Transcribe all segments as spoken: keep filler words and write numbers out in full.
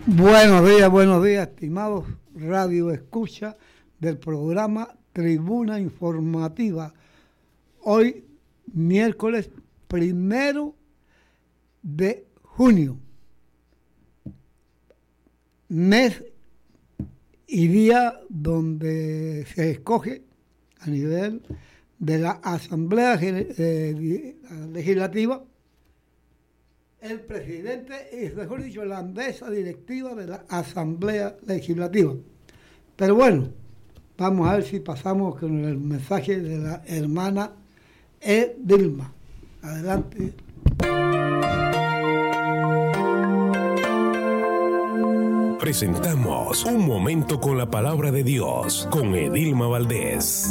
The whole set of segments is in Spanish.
Buenos días, buenos días, estimados radio escucha del programa Tribuna Informativa. Hoy, miércoles primero de junio, mes y día donde se escoge a nivel de la Asamblea eh, Legislativa el presidente y, mejor dicho, la mesa directiva de la Asamblea Legislativa. Pero bueno, vamos a ver si pasamos con el mensaje de la hermana Edilma. Adelante. Presentamos Un Momento con la Palabra de Dios con Edilma Valdés.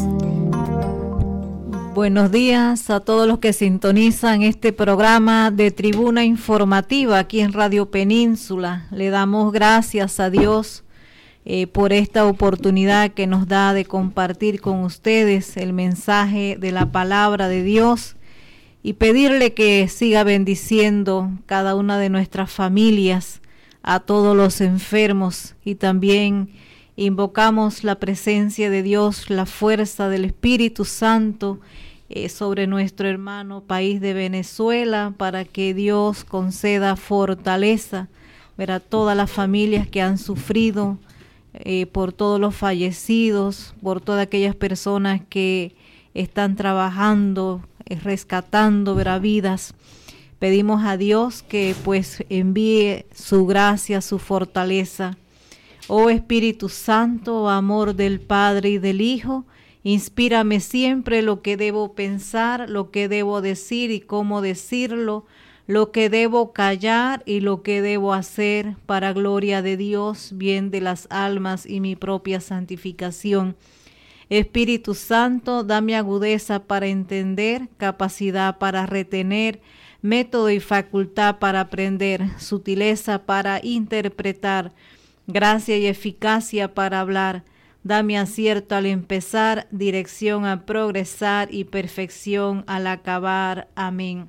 Buenos días a todos los que sintonizan este programa de Tribuna Informativa aquí en Radio Península. Le damos gracias a Dios eh, por esta oportunidad que nos da de compartir con ustedes el mensaje de la palabra de Dios y pedirle que siga bendiciendo cada una de nuestras familias, a todos los enfermos, y también invocamos la presencia de Dios, la fuerza del Espíritu Santo eh, sobre nuestro hermano país de Venezuela, para que Dios conceda fortaleza ver a todas las familias que han sufrido, eh, por todos los fallecidos, por todas aquellas personas que están trabajando, eh, rescatando ver a vidas. Pedimos a Dios que pues envíe su gracia, su fortaleza. Oh Espíritu Santo, amor del Padre y del Hijo, inspírame siempre lo que debo pensar, lo que debo decir y cómo decirlo, lo que debo callar y lo que debo hacer para gloria de Dios, bien de las almas y mi propia santificación. Espíritu Santo, dame agudeza para entender, capacidad para retener, método y facultad para aprender, sutileza para interpretar, gracia y eficacia para hablar. Dame acierto al empezar, dirección a progresar y perfección al acabar. Amén.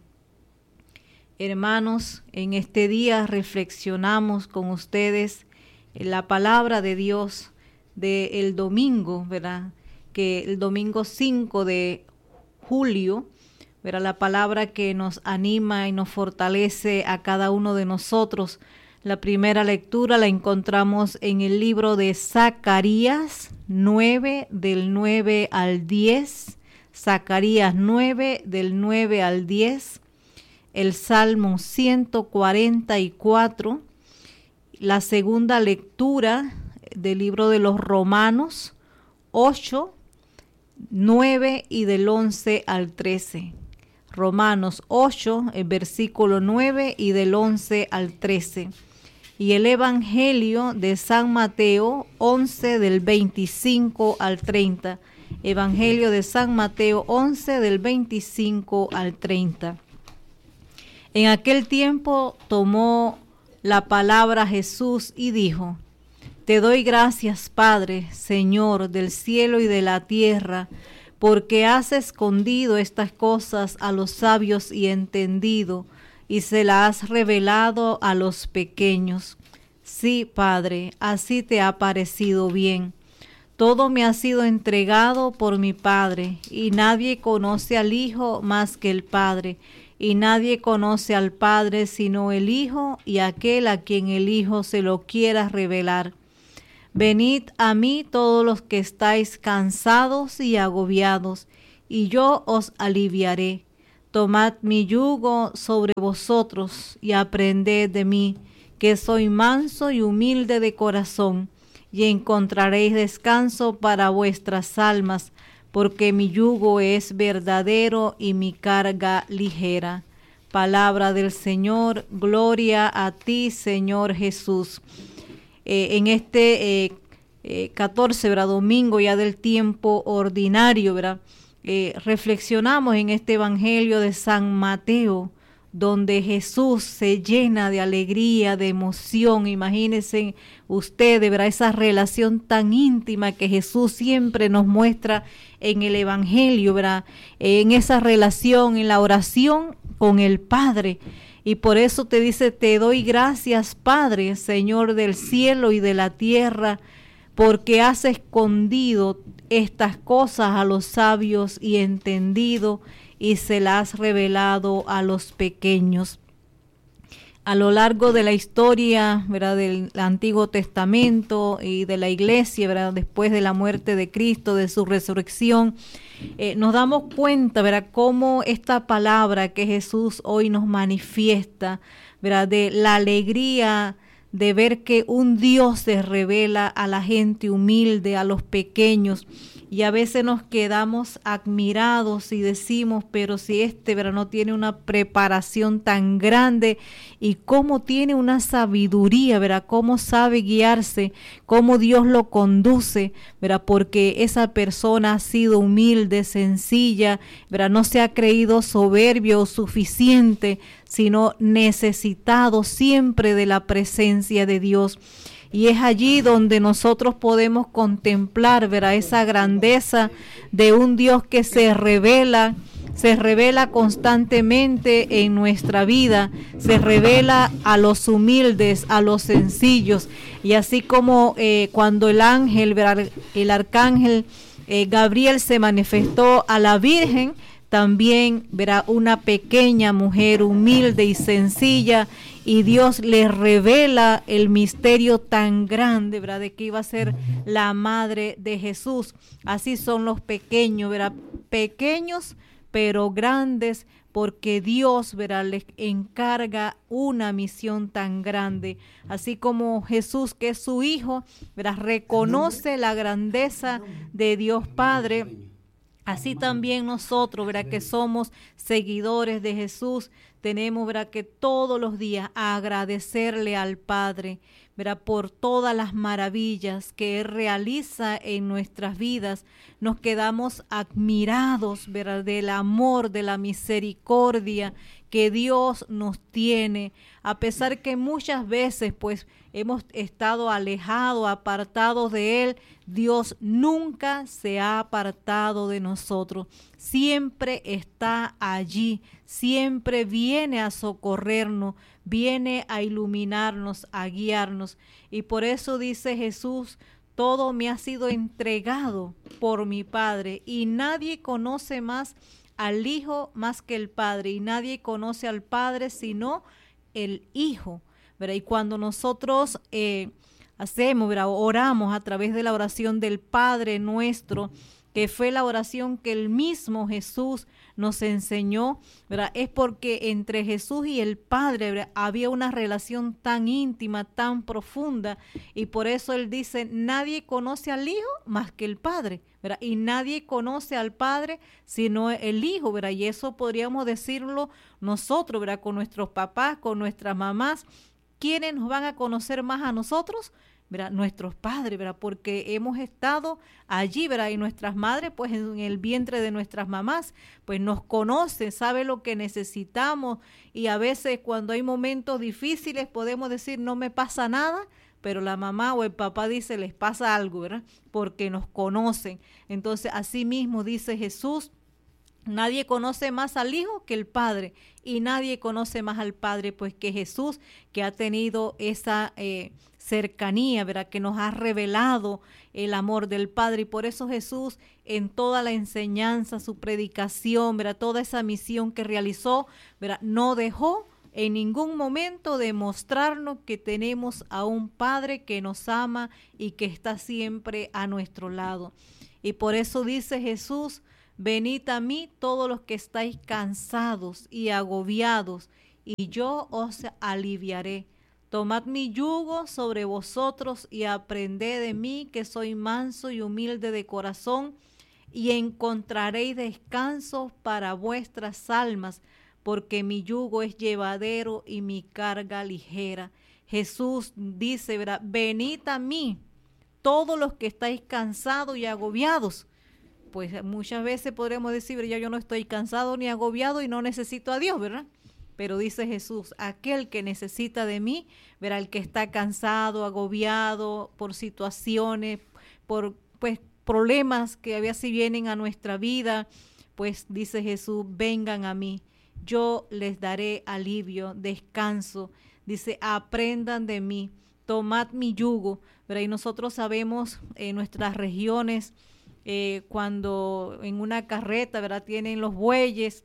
Hermanos, en este día reflexionamos con ustedes en la palabra de Dios del domingo, ¿verdad? Que el domingo cinco de julio, ¿verdad? La palabra que nos anima y nos fortalece a cada uno de nosotros. La primera lectura la encontramos en el libro de Zacarías nueve, del nueve al diez. Zacarías nueve, del nueve al diez. El Salmo ciento cuarenta y cuatro. La segunda lectura del libro de los Romanos ocho, nueve y del once al trece. Romanos ocho, el versículo nueve y del once al trece. Y el Evangelio de San Mateo once, del veinticinco al treinta. Evangelio de San Mateo once, del veinticinco al treinta. En aquel tiempo tomó la palabra Jesús y dijo: Te doy gracias, Padre, Señor del cielo y de la tierra, porque has escondido estas cosas a los sabios y entendido, y se las has revelado a los pequeños. Sí, Padre, así te ha parecido bien. Todo me ha sido entregado por mi Padre, y nadie conoce al Hijo más que el Padre, y nadie conoce al Padre sino el Hijo, y aquel a quien el Hijo se lo quiera revelar. Venid a mí todos los que estáis cansados y agobiados, y yo os aliviaré. Tomad mi yugo sobre vosotros y aprended de mí, que soy manso y humilde de corazón, y encontraréis descanso para vuestras almas, porque mi yugo es verdadero y mi carga ligera. Palabra del Señor, gloria a ti, Señor Jesús. Eh, en este eh, eh, catorce, ¿verdad? Domingo ya del tiempo ordinario, ¿verdad? Eh, reflexionamos en este Evangelio de San Mateo, donde Jesús se llena de alegría, de emoción. Imagínense ustedes, ¿verdad? Esa relación tan íntima que Jesús siempre nos muestra en el Evangelio, ¿verdad? En esa relación, en la oración con el Padre. Y por eso te dice, te doy gracias, Padre, Señor del cielo y de la tierra, porque has escondido estas cosas a los sabios y entendido, y se las has revelado a los pequeños. A lo largo de la historia, ¿verdad?, del Antiguo Testamento y de la Iglesia, ¿verdad?, después de la muerte de Cristo, de su resurrección, eh, nos damos cuenta, ¿verdad?, cómo esta palabra que Jesús hoy nos manifiesta, ¿verdad?, de la alegría de ver que un Dios se revela a la gente humilde, a los pequeños. Y a veces nos quedamos admirados y decimos, pero si este, ¿verdad?, no tiene una preparación tan grande, y cómo tiene una sabiduría, ¿verdad?, cómo sabe guiarse, cómo Dios lo conduce, ¿verdad?, porque esa persona ha sido humilde, sencilla, ¿verdad?, no se ha creído soberbio o suficiente, sino necesitado siempre de la presencia de Dios. Y es allí donde nosotros podemos contemplar, ¿verdad?, esa grandeza de un Dios que se revela, se revela constantemente en nuestra vida, se revela a los humildes, a los sencillos. Y así como eh, cuando el ángel, ¿verdad?, el arcángel eh, Gabriel se manifestó a la Virgen, también verá una pequeña mujer humilde y sencilla, y Dios le revela el misterio tan grande, ¿verdad?, de que iba a ser la madre de Jesús. Así son los pequeños, ¿verdad?, pequeños pero grandes, porque Dios, ¿verdad?, les encarga una misión tan grande. Así como Jesús, que es su Hijo, ¿verdad?, reconoce la grandeza de Dios Padre. Así también nosotros, ¿verdad?, que somos seguidores de Jesús, tenemos, ¿verdad?, que todos los días agradecerle al Padre, ¿verdad?, por todas las maravillas que Él realiza en nuestras vidas. Nos quedamos admirados, ¿verdad?, del amor, de la misericordia que Dios nos tiene, a pesar que muchas veces pues hemos estado alejados, apartados de Él. Dios nunca se ha apartado de nosotros, siempre está allí, siempre viene a socorrernos, viene a iluminarnos, a guiarnos. Y por eso dice Jesús, todo me ha sido entregado por mi Padre, y nadie conoce más al Hijo más que el Padre, y nadie conoce al Padre sino el Hijo, ¿verdad? Y cuando nosotros eh, hacemos, ¿verdad?, oramos a través de la oración del Padre Nuestro, que fue la oración que el mismo Jesús nos enseñó, ¿verdad?, es porque entre Jesús y el Padre, ¿verdad?, había una relación tan íntima, tan profunda, y por eso Él dice, nadie conoce al Hijo más que el Padre, ¿verdad?, y nadie conoce al Padre sino el Hijo, ¿verdad?, y eso podríamos decirlo nosotros, ¿verdad?, con nuestros papás, con nuestras mamás. ¿Quiénes nos van a conocer más a nosotros? ¿Verdad?, nuestros padres, ¿verdad?, porque hemos estado allí, ¿verdad?, y nuestras madres, pues en el vientre de nuestras mamás, pues nos conocen, saben lo que necesitamos, y a veces cuando hay momentos difíciles podemos decir, no me pasa nada, pero la mamá o el papá dice, les pasa algo, ¿verdad?, porque nos conocen. Entonces, así mismo dice Jesús, nadie conoce más al Hijo que el Padre, y nadie conoce más al Padre pues que Jesús, que ha tenido esa eh, cercanía, ¿verdad?, que nos ha revelado el amor del Padre. Y por eso Jesús, en toda la enseñanza, su predicación, ¿verdad?, toda esa misión que realizó, ¿verdad?, no dejó en ningún momento de mostrarnos que tenemos a un Padre que nos ama y que está siempre a nuestro lado. Y por eso dice Jesús, venid a mí todos los que estáis cansados y agobiados, y yo os aliviaré. Tomad mi yugo sobre vosotros y aprended de mí, que soy manso y humilde de corazón, y encontraréis descanso para vuestras almas, porque mi yugo es llevadero y mi carga ligera. Jesús dice, ¿verdad?, venid a mí todos los que estáis cansados y agobiados. Pues muchas veces podremos decir, ya yo no estoy cansado ni agobiado y no necesito a Dios, ¿verdad? Pero dice Jesús, aquel que necesita de mí, verá, el que está cansado, agobiado por situaciones, por pues problemas que a veces vienen a nuestra vida, pues dice Jesús, vengan a mí, yo les daré alivio, descanso. Dice, aprendan de mí, tomad mi yugo, ¿verdad? Y nosotros sabemos en nuestras regiones, eh, cuando en una carreta, ¿verdad?, tienen los bueyes,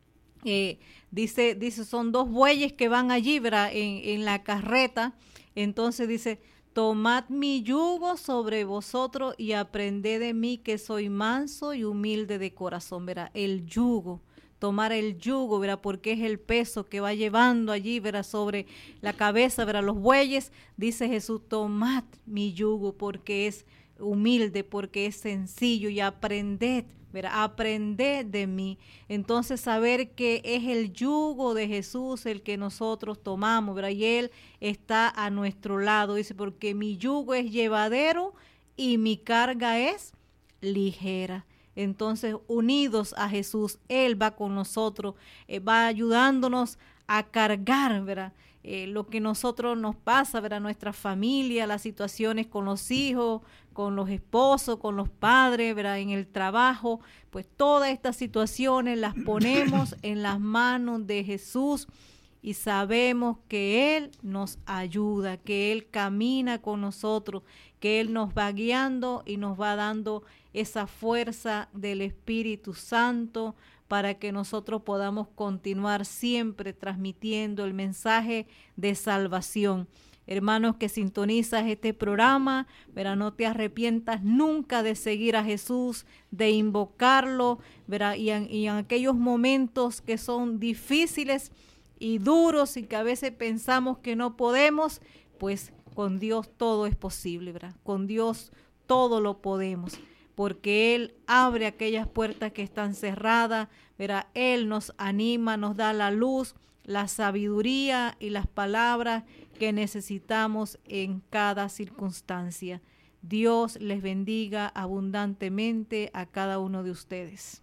eh, dice, dice, son dos bueyes que van allí, ¿verdad?, en, en la carreta. Entonces dice, tomad mi yugo sobre vosotros y aprended de mí, que soy manso y humilde de corazón, ¿verdad? El yugo. Tomar el yugo, ¿verdad? Porque es el peso que va llevando allí, ¿verdad?, sobre la cabeza, ¿verdad?, los bueyes. Dice Jesús, tomad mi yugo porque es humilde, porque es sencillo, y aprended, ¿verdad? Aprended de mí. Entonces saber que es el yugo de Jesús el que nosotros tomamos, ¿verdad? Y Él está a nuestro lado. Dice, porque mi yugo es llevadero y mi carga es ligera. Entonces, unidos a Jesús, Él va con nosotros, eh, va ayudándonos a cargar, ¿verdad? Eh, lo que nosotros nos pasa, ¿verdad? Nuestra familia, las situaciones con los hijos, con los esposos, con los padres, ¿verdad?, en el trabajo, pues todas estas situaciones las ponemos en las manos de Jesús y sabemos que Él nos ayuda, que Él camina con nosotros, que Él nos va guiando y nos va dando esa fuerza del Espíritu Santo para que nosotros podamos continuar siempre transmitiendo el mensaje de salvación. Hermanos que sintonizas este programa, ¿verdad?, no te arrepientas nunca de seguir a Jesús, de invocarlo, ¿verdad?, y en, y en aquellos momentos que son difíciles y duros y que a veces pensamos que no podemos, pues con Dios todo es posible, ¿verdad? Con Dios todo lo podemos, porque Él abre aquellas puertas que están cerradas, ¿verdad? Él nos anima, nos da la luz, la sabiduría y las palabras que necesitamos en cada circunstancia. Dios les bendiga abundantemente a cada uno de ustedes.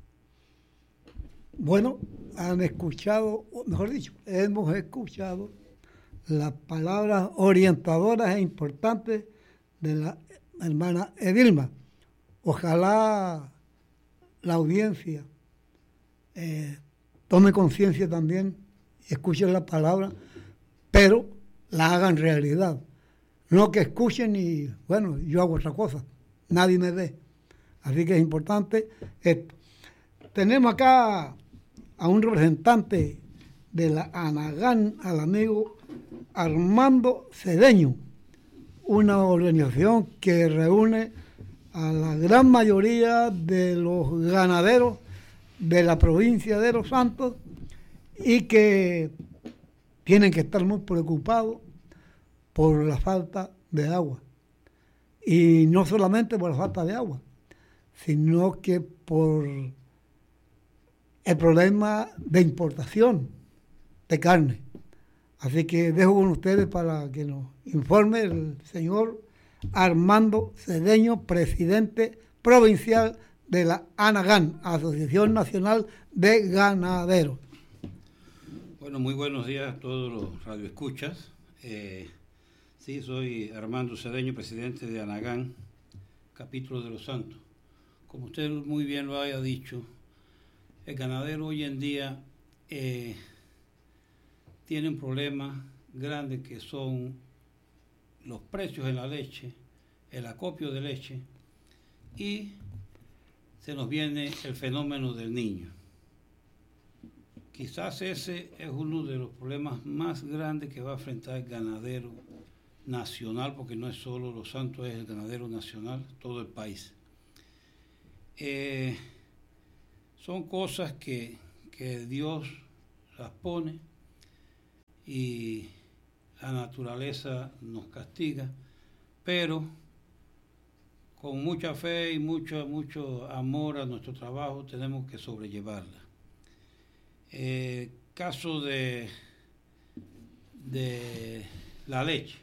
Bueno, han escuchado, o mejor dicho, hemos escuchado las palabras orientadoras e importantes de la hermana Edilma. Ojalá la audiencia eh, tome conciencia también y escuchen la palabra, pero la hagan realidad. No que escuchen y, bueno, yo hago otra cosa, nadie me ve. Así que es importante esto. Tenemos acá a un representante de la ANAGAN, al amigo Armando Cedeño, una organización que reúne a la gran mayoría de los ganaderos de la provincia de Los Santos y que tienen que estar muy preocupados por la falta de agua. Y no solamente por la falta de agua, sino que por el problema de importación de carne. Así que dejo con ustedes para que nos informe el señor Armando Cedeño, presidente provincial de la ANAGAN, Asociación Nacional de Ganaderos. Bueno, muy buenos días a todos los radioescuchas. Eh, sí, soy Armando Cedeño, presidente de ANAGAN, capítulo de Los Santos. Como usted muy bien lo haya dicho, el ganadero hoy en día eh, tiene un problema grande que son los precios en la leche, el acopio de leche, y se nos viene el fenómeno del niño. Quizás ese es uno de los problemas más grandes que va a enfrentar el ganadero nacional, porque no es solo Los Santos, es el ganadero nacional, todo el país. Eh, son cosas que, que Dios las pone y la naturaleza nos castiga, pero con mucha fe y mucho, mucho amor a nuestro trabajo tenemos que sobrellevarla. Eh, caso de, de la leche.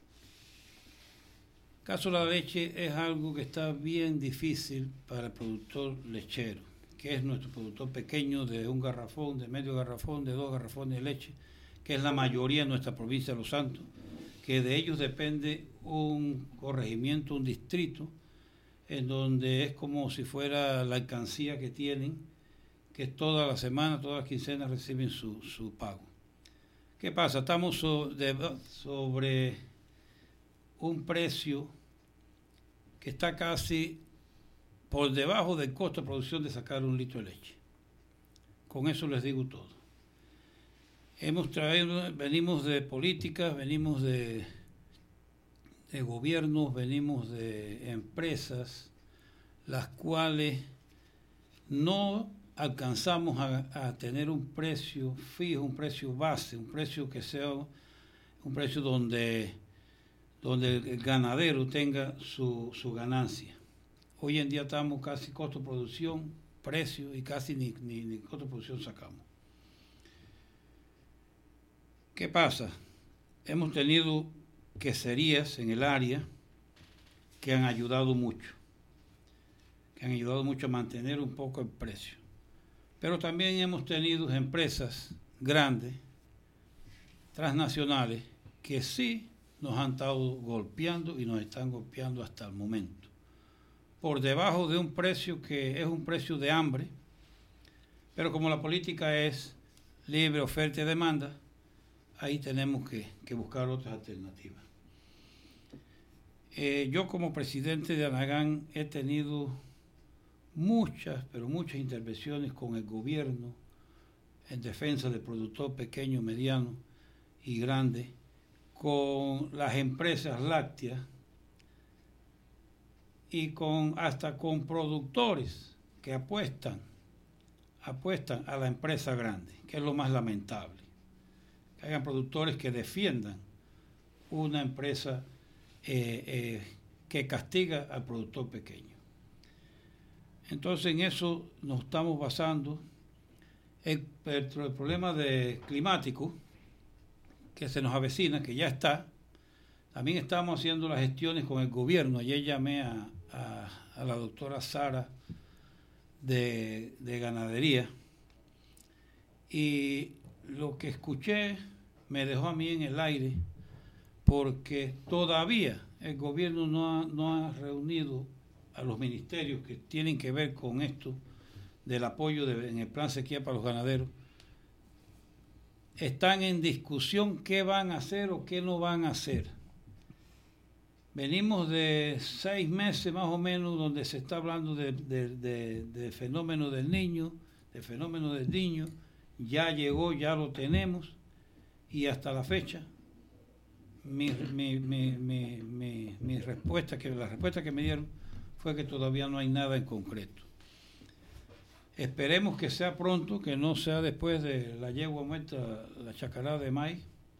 Caso de la leche es algo que está bien difícil para el productor lechero, que es nuestro productor pequeño de un garrafón, de medio garrafón, de dos garrafones de leche, que es la mayoría en nuestra provincia de Los Santos, que de ellos depende un corregimiento, un distrito, en donde es como si fuera la alcancía que tienen, que toda la semana, todas las quincenas reciben su, su pago. ¿Qué pasa? Estamos so, de, sobre un precio que está casi por debajo del costo de producción de sacar un litro de leche. Con eso les digo todo. Hemos traído, venimos de políticas, venimos de, de gobiernos, venimos de empresas, las cuales no alcanzamos a, a tener un precio fijo, un precio base, un precio que sea un precio donde, donde el ganadero tenga su, su ganancia. Hoy en día estamos casi costo de producción, precio y casi ni, ni, ni costo de producción sacamos. ¿Qué pasa? Hemos tenido queserías en el área que han ayudado mucho, que han ayudado mucho a mantener un poco el precio. Pero también hemos tenido empresas grandes, transnacionales, que sí nos han estado golpeando y nos están golpeando hasta el momento. Por debajo de un precio que es un precio de hambre, pero como la política es libre oferta y demanda, ahí tenemos que, que buscar otras alternativas. Eh, yo como presidente de Anagán he tenido muchas, pero muchas intervenciones con el gobierno en defensa del productor pequeño, mediano y grande, con las empresas lácteas y con hasta con productores que apuestan, apuestan a la empresa grande, que es lo más lamentable. Que hayan productores que defiendan una empresa eh, eh, que castiga al productor pequeño. Entonces en eso nos estamos basando. El, el, el problema de climático que se nos avecina, que ya está, también estamos haciendo las gestiones con el gobierno. Ayer llamé a, a, a la doctora Sara de, de Ganadería y lo que escuché me dejó a mí en el aire, porque todavía el gobierno no ha, no ha reunido a los ministerios que tienen que ver con esto del apoyo de, en el plan sequía para los ganaderos. Están en discusión qué van a hacer o qué no van a hacer. Venimos de seis meses más o menos donde se está hablando de, de, de, de fenómeno del niño, de fenómeno del niño, ya llegó, ya lo tenemos, y hasta la fecha mi, mi, mi, mi, mi, mi respuesta, que la respuesta que me dieron fue que todavía no hay nada en concreto. Esperemos que sea pronto, que no sea después de la yegua muerta, la chacarada de maíz,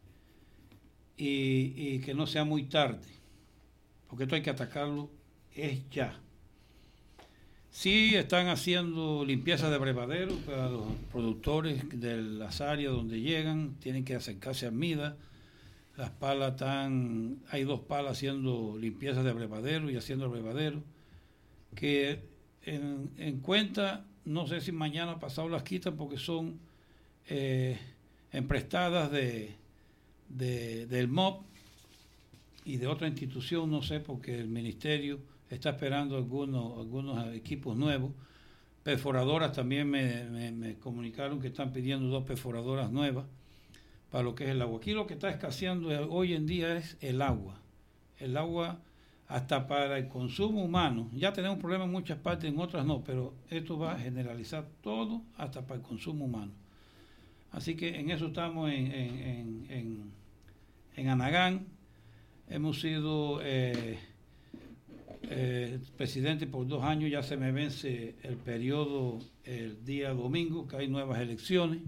y, y que no sea muy tarde, porque esto hay que atacarlo es ya. Sí están haciendo limpieza de brevaderos para los productores de las áreas donde llegan, tienen que acercarse a Mida. Las palas están, hay dos palas haciendo limpieza de brevaderos y haciendo brevaderos, que en, en cuenta, no sé si mañana o pasado las quitan porque son eh, emprestadas de, de, del M O P y de otra institución, no sé, porque el ministerio está esperando algunos, algunos equipos nuevos. Perforadoras también me, me, me comunicaron que están pidiendo dos perforadoras nuevas para lo que es el agua. Aquí lo que está escaseando hoy en día es el agua. El agua hasta para el consumo humano. Ya tenemos problemas en muchas partes, en otras no, pero esto va a generalizar todo hasta para el consumo humano. Así que en eso estamos en, en, en, en, en Anagán. Hemos sido eh, eh, presidente por dos años, ya se me vence el periodo el día domingo, que hay nuevas elecciones.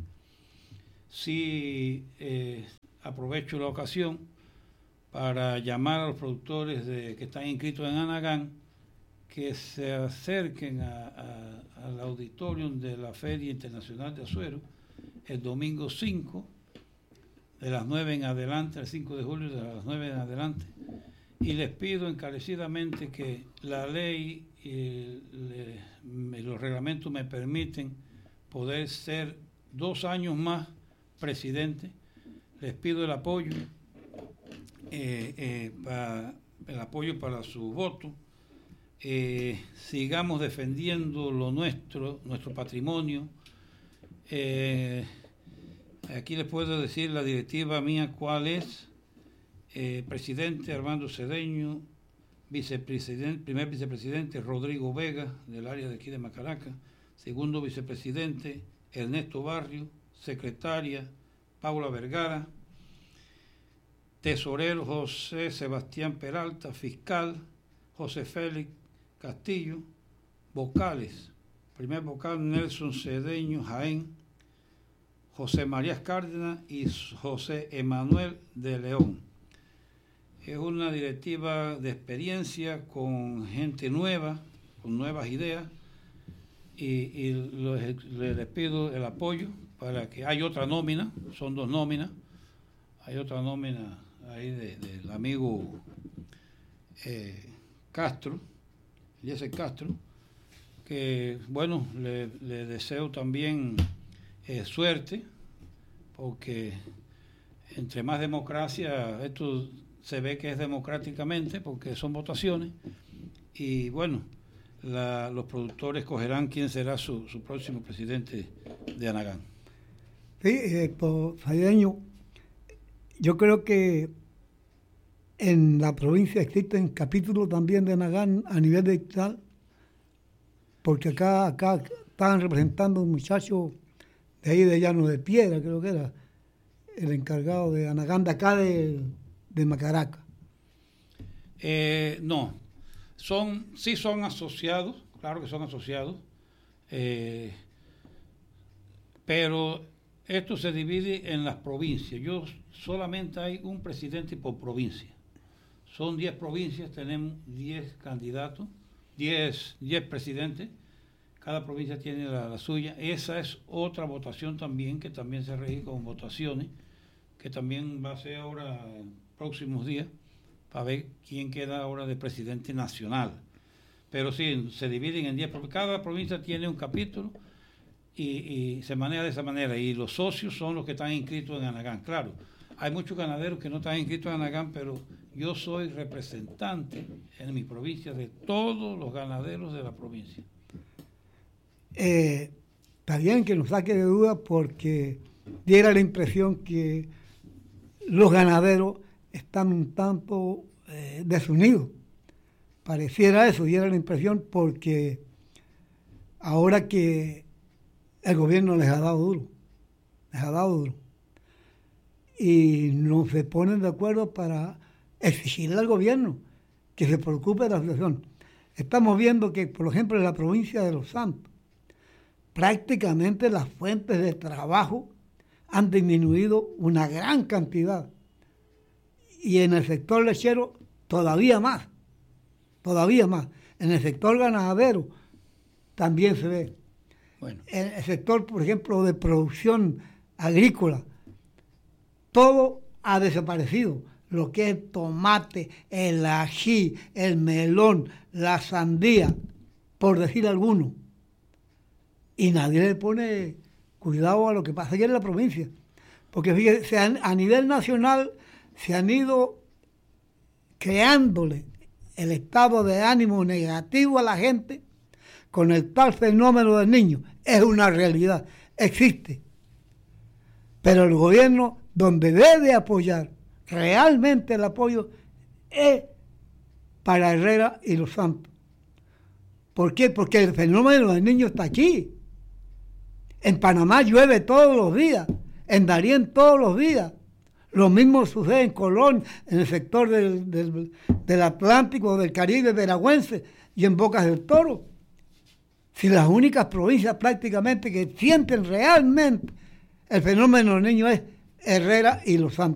Sí, eh, aprovecho la ocasión para llamar a los productores de, que están inscritos en Anagán, que se acerquen a, a, al auditorium de la Feria Internacional de Azuero el domingo cinco, de las nueve en adelante, el cinco de julio de las nueve en adelante, y les pido encarecidamente que la ley y le, los reglamentos me permiten poder ser dos años más presidente. Les pido el apoyo, eh, eh, para, el apoyo para su voto. Eh, sigamos defendiendo lo nuestro, nuestro patrimonio, Eh, aquí les puedo decir la directiva mía cuál es. Eh, presidente Armando Cedeño, vicepresidente, primer vicepresidente Rodrigo Vega, del área de aquí de Macaraca, segundo vicepresidente Ernesto Barrio, secretaria Paula Vergara, tesorero José Sebastián Peralta, fiscal José Félix Castillo, vocales, primer vocal Nelson Cedeño Jaén, José María Cárdenas y José Emanuel de León. Es una directiva de experiencia con gente nueva, con nuevas ideas, y, y les, les pido el apoyo para que hay otra nómina, son dos nóminas, hay otra nómina ahí del de, de amigo eh, Castro, Jesse Castro, que bueno, le, le deseo también eh, suerte, porque entre más democracia, esto se ve que es democráticamente, porque son votaciones, y bueno, la, los productores escogerán quién será su, su próximo presidente de Anagán. Sí, eh, por Cedeño, yo creo que en la provincia existen capítulos también de Anagán a nivel de distrital, porque acá, acá estaban representando un muchacho de ahí de Llano de Piedra, creo que era el encargado de Anagán de acá de, de Macaraca. Eh, no, son, sí son asociados, claro que son asociados, eh, pero esto se divide en las provincias. Yo solamente hay un presidente por provincia. Son diez provincias, tenemos diez candidatos, diez, diez presidentes, cada provincia tiene la, la suya. Esa es otra votación también, que también se rige con votaciones, que también va a ser ahora en próximos días, para ver quién queda ahora de presidente nacional. Pero sí, se dividen en diez, porque cada provincia tiene un capítulo y, y se maneja de esa manera. Y los socios son los que están inscritos en Anagán. Claro, hay muchos ganaderos que no están inscritos en Anagán, pero yo soy representante en mi provincia de todos los ganaderos de la provincia. Eh, está bien que nos saque de duda, porque diera la impresión que los ganaderos están un tanto eh, desunidos. Pareciera eso, diera la impresión, porque ahora que el gobierno les ha dado duro, les ha dado duro, y no se ponen de acuerdo para exigirle al gobierno que se preocupe de la situación. Estamos viendo que, por ejemplo, en la provincia de Los Santos, prácticamente las fuentes de trabajo han disminuido una gran cantidad. Y en el sector lechero todavía más, todavía más. En el sector ganadero también se ve. Bueno. En el sector, por ejemplo, de producción agrícola, todo ha desaparecido. Lo que es el tomate, el ají, el melón, la sandía, por decir alguno. Y nadie le pone cuidado a lo que pasa aquí en la provincia. Porque fíjese, a nivel nacional se han ido creándole el estado de ánimo negativo a la gente con el tal fenómeno del niño. Es una realidad, existe. Pero el gobierno, donde debe apoyar realmente el apoyo, es para Herrera y Los Santos. ¿Por qué? Porque el fenómeno del niño está aquí. En Panamá llueve todos los días, en Darién todos los días. Lo mismo sucede en Colón, en el sector del, del, del Atlántico, del Caribe veragüense y en Bocas del Toro. Si las únicas provincias prácticamente que sienten realmente el fenómeno del niño es Herrera y Los Santos.